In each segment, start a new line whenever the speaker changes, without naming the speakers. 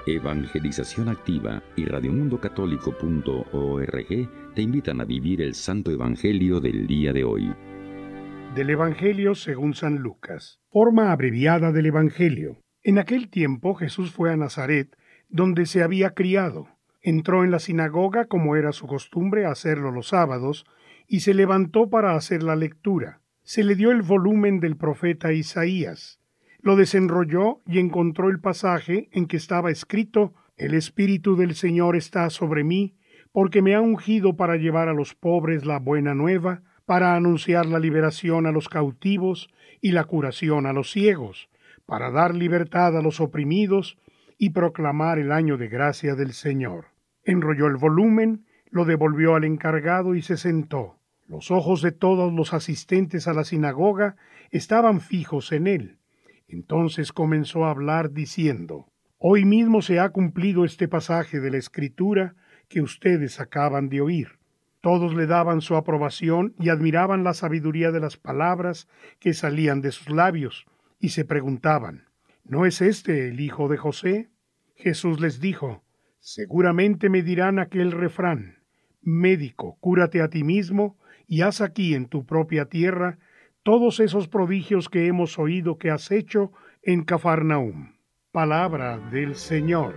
Evangelización Activa y radiomundocatólico.org te invitan a vivir el Santo Evangelio del día de hoy.
Del Evangelio según San Lucas. Forma abreviada del Evangelio. En aquel tiempo Jesús fue a Nazaret, donde se había criado. Entró en la sinagoga, como era su costumbre hacerlo los sábados, y se levantó para hacer la lectura. Se le dio el volumen del profeta Isaías. Lo desenrolló y encontró el pasaje en que estaba escrito: «El Espíritu del Señor está sobre mí, porque me ha ungido para llevar a los pobres la buena nueva, para anunciar la liberación a los cautivos y la curación a los ciegos, para dar libertad a los oprimidos y proclamar el año de gracia del Señor». Enrolló el volumen, lo devolvió al encargado y se sentó. Los ojos de todos los asistentes a la sinagoga estaban fijos en él. Entonces comenzó a hablar diciendo: «Hoy mismo se ha cumplido este pasaje de la Escritura que ustedes acaban de oír». Todos le daban su aprobación y admiraban la sabiduría de las palabras que salían de sus labios, y se preguntaban: ¿no es este el hijo de José? Jesús les dijo: «Seguramente me dirán aquel refrán: médico, cúrate a ti mismo y haz aquí en tu propia tierra todos esos prodigios que hemos oído que has hecho en Cafarnaúm». Palabra del Señor.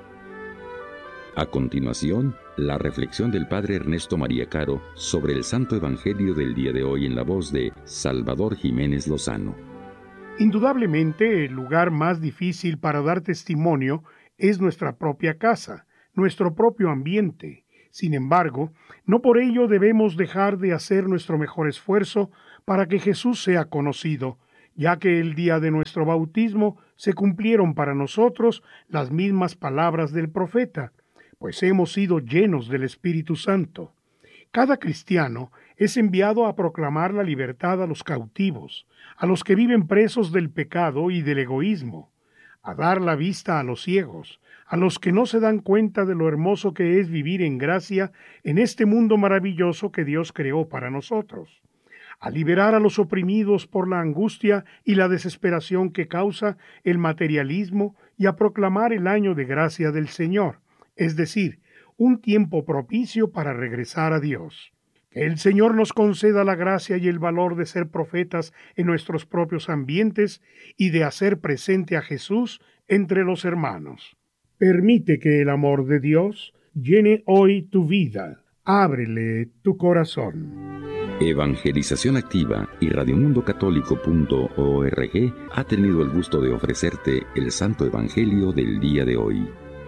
A continuación, la reflexión del Padre Ernesto María Caro sobre el Santo Evangelio del día de hoy en la voz de Salvador Jiménez Lozano.
Indudablemente, el lugar más difícil para dar testimonio es nuestra propia casa, nuestro propio ambiente. Sin embargo, no por ello debemos dejar de hacer nuestro mejor esfuerzo para que Jesús sea conocido, ya que el día de nuestro bautismo se cumplieron para nosotros las mismas palabras del profeta, pues hemos sido llenos del Espíritu Santo. Cada cristiano es enviado a proclamar la libertad a los cautivos, a los que viven presos del pecado y del egoísmo, a dar la vista a los ciegos, a los que no se dan cuenta de lo hermoso que es vivir en gracia en este mundo maravilloso que Dios creó para nosotros, a liberar a los oprimidos por la angustia y la desesperación que causa el materialismo y a proclamar el año de gracia del Señor, es decir, un tiempo propicio para regresar a Dios. Que el Señor nos conceda la gracia y el valor de ser profetas en nuestros propios ambientes y de hacer presente a Jesús entre los hermanos. Permite que el amor de Dios llene hoy tu vida. Ábrele tu corazón.
Evangelización Activa y radiomundocatólico.org ha tenido el gusto de ofrecerte el Santo Evangelio del día de hoy.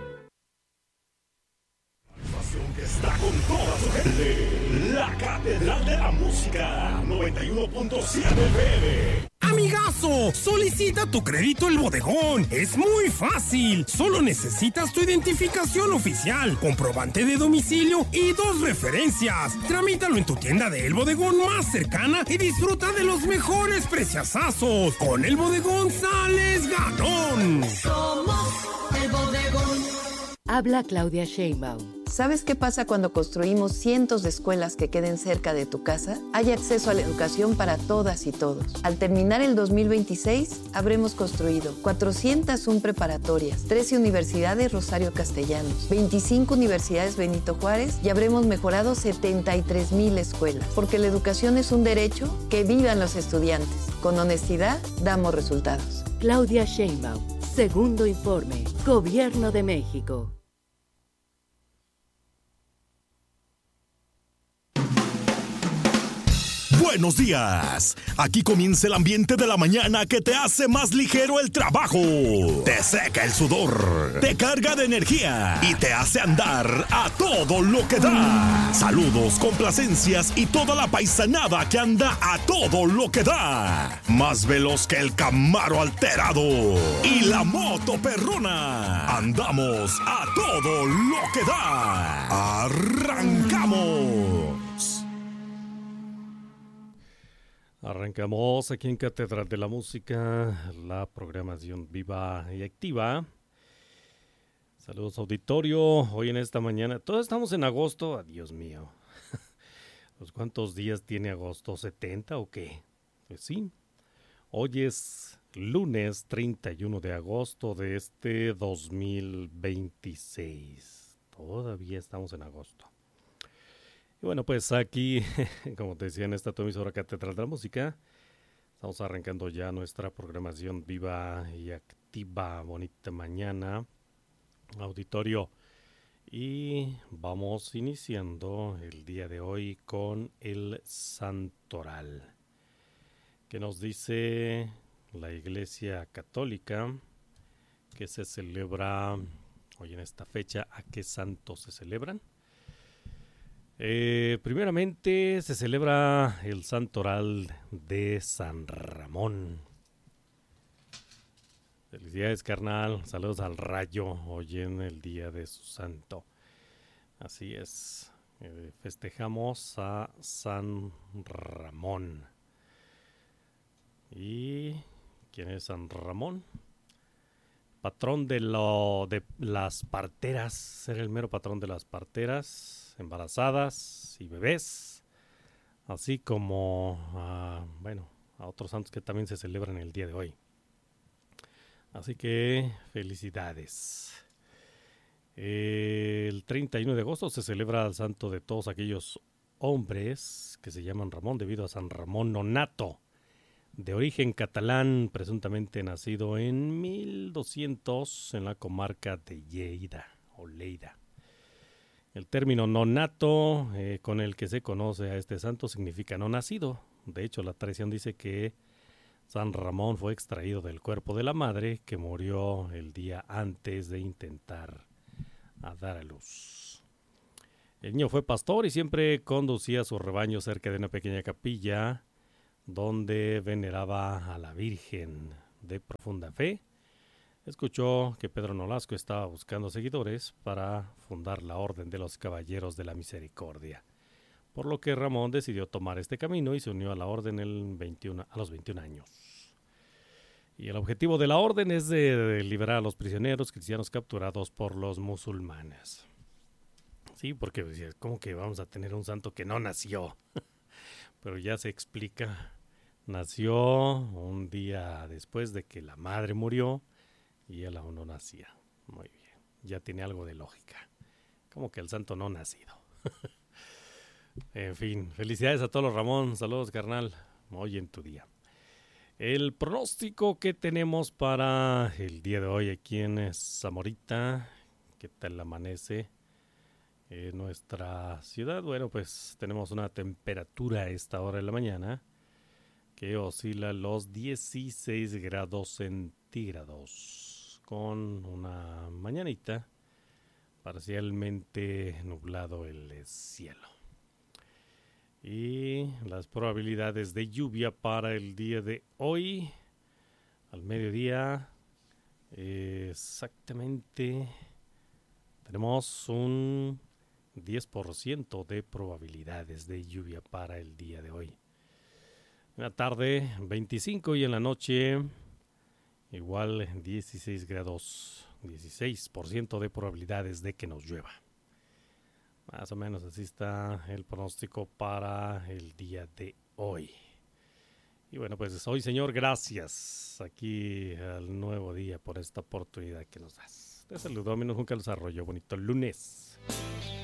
La Catedral de la Música, 91.7 FM.
¡Amigazo! Solicita tu crédito El Bodegón. Es muy fácil. Solo necesitas tu identificación oficial, comprobante de domicilio y 2 referencias. Tramítalo en tu tienda de El Bodegón más cercana y disfruta de los mejores preciazazos. Con El Bodegón sales ganón.
Somos El Bodegón.
Habla Claudia Sheinbaum.
¿Sabes qué pasa cuando construimos cientos de escuelas que queden cerca de tu casa? Hay acceso a la educación para todas y todos. Al terminar el 2026, habremos construido 401 preparatorias, 13 universidades Rosario Castellanos, 25 universidades Benito Juárez y habremos mejorado 73,000 escuelas. Porque la educación es un derecho, que vivan los estudiantes. Con honestidad, damos resultados.
Claudia Sheinbaum. Segundo informe. Gobierno de México.
Buenos días. Aquí comienza el ambiente de la mañana que te hace más ligero el trabajo. Te seca el sudor, te carga de energía y te hace andar a todo lo que da. Saludos, complacencias y toda la paisanada que anda a todo lo que da. Más veloz que el Camaro alterado y la moto perrona. Andamos a todo lo que da. Arrancamos.
Arrancamos aquí en Catedral de la Música, la programación viva y activa. Saludos auditorio, hoy en esta mañana, todos estamos en agosto, Dios mío. ¿Pues cuántos días tiene agosto? ¿70 o qué? Pues sí, hoy es lunes 31 de agosto de este 2026. Todavía estamos en agosto. Y bueno, pues aquí, como te decía, en esta tu emisora Catedral de la Música, estamos arrancando ya nuestra programación viva y activa. Bonita mañana, auditorio. Y vamos iniciando el día de hoy con el Santoral, que nos dice la Iglesia Católica que se celebra hoy en esta fecha. ¿A qué santos se celebran? Primeramente se celebra el Santoral de San Ramón. Felicidades, carnal. Saludos al Rayo hoy en el día de su santo. Así es. Festejamos a San Ramón. ¿Y quién es San Ramón? Patrón de las parteras. Era el mero patrón de las parteras, embarazadas y bebés. Así como a otros santos que también se celebran el día de hoy. Así que felicidades. El 31 de agosto se celebra el santo de todos aquellos hombres que se llaman Ramón debido a San Ramón Nonato, de origen catalán, presuntamente nacido en 1200 en la comarca de Lleida o Lleida. El término nonato con el que se conoce a este santo significa no nacido. De hecho, la tradición dice que San Ramón fue extraído del cuerpo de la madre que murió el día antes de intentar dar a luz. El niño fue pastor y siempre conducía su rebaño cerca de una pequeña capilla donde veneraba a la Virgen. De profunda fe, escuchó que Pedro Nolasco estaba buscando seguidores para fundar la Orden de los Caballeros de la Misericordia, por lo que Ramón decidió tomar este camino y se unió a la orden a los 21 años. Y el objetivo de la orden es de liberar a los prisioneros cristianos capturados por los musulmanes. Sí, porque ¿cómo que vamos a tener un santo que no nació? Pero ya se explica. Nació un día después de que la madre murió y él aún no nacía. Muy bien, ya tiene algo de lógica. Como que el santo no nacido. En fin, felicidades a todos los Ramón. Saludos, carnal. Hoy en tu día. El pronóstico que tenemos para el día de hoy aquí en Zamorita. ¿Qué tal amanece en nuestra ciudad? Bueno, pues tenemos una temperatura a esta hora de la mañana que oscila los 16 grados centígrados con una mañanita parcialmente nublado el cielo. Y las probabilidades de lluvia para el día de hoy, al mediodía, exactamente, tenemos un 10% de probabilidades de lluvia para el día de hoy. En la tarde, 25 y en la noche, igual 16 grados, 16% de probabilidades de que nos llueva. Más o menos así está el pronóstico para el día de hoy. Y bueno, pues hoy, Señor, gracias aquí al nuevo día por esta oportunidad que nos das. Te saludo, a mí nunca los arroyo. Bonito lunes.